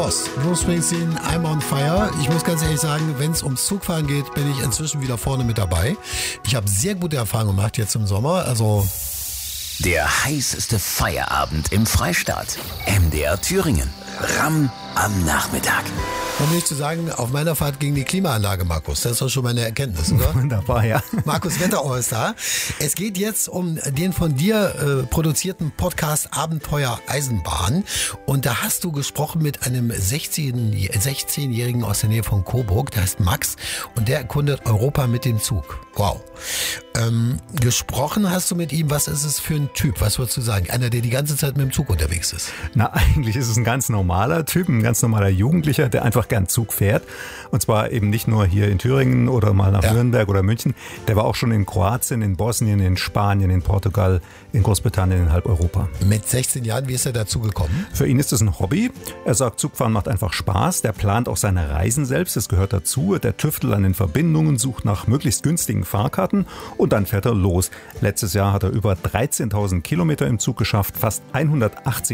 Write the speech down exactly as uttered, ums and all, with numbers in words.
Boss, Bruce Springsteen, I'm on fire. Ich muss ganz ehrlich sagen, wenn es ums Zugfahren geht, bin ich inzwischen wieder vorne mit dabei. Ich habe sehr gute Erfahrungen gemacht jetzt im Sommer, also... Der heißeste Feierabend im Freistaat. M D R Thüringen. Ramm am Nachmittag. Um nicht zu sagen, auf meiner Fahrt gegen die Klimaanlage, Markus. Das ist doch schon meine Erkenntnis, oder? Wunderbar, ja. Markus Wetterauer ist da. Es geht jetzt um den von dir äh, produzierten Podcast Abenteuer Eisenbahn. Und da hast du gesprochen mit einem sechzehnjährigen aus der Nähe von Coburg, der heißt Max. Und der erkundet Europa mit dem Zug. Wow. Ähm, gesprochen hast du mit ihm, was ist es für ein Typ? Was würdest du sagen? Einer, der die ganze Zeit mit dem Zug unterwegs ist? Na, eigentlich ist es ein ganz normaler Typ, ein ganz normaler Jugendlicher, der einfach gern Zug fährt. Und zwar eben nicht nur hier in Thüringen oder mal nach ja. Nürnberg oder München. Der war auch schon in Kroatien, in Bosnien, in Spanien, in Portugal, in Großbritannien, in halb Europa. Mit sechzehn Jahren, wie ist er dazu gekommen? Für ihn ist es ein Hobby. Er sagt, Zugfahren macht einfach Spaß. Der plant auch seine Reisen selbst, das gehört dazu. Der tüftelt an den Verbindungen, sucht nach möglichst günstigen Fahrkarten und dann fährt er los. Letztes Jahr hat er über dreizehntausend Kilometer im Zug geschafft, fast hundertachtzig